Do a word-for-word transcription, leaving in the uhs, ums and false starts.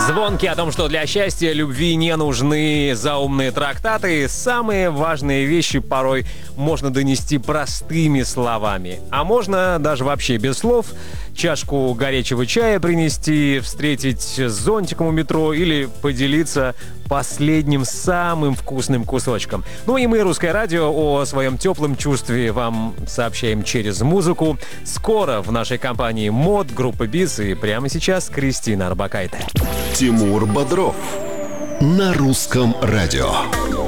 Звонки о том, что для счастья любви не нужны заумные трактаты, самые важные вещи порой можно донести простыми словами. А можно даже вообще без слов. Чашку горячего чая принести, встретить с зонтиком у метро или поделиться последним самым вкусным кусочком. Ну и мы, Русское радио, о своем теплом чувстве вам сообщаем через музыку. Скоро в нашей компании МОД, группа БИС, и прямо сейчас Кристина Орбакайте. Тимур Бодров на Русском радио.